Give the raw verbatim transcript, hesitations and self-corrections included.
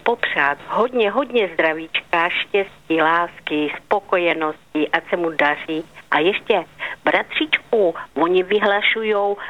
popřát hodně, hodně zdravíčka, štěstí, lásky, spokojenosti, ať se mu daří. A ještě, bratříčku, oni vyhlašujou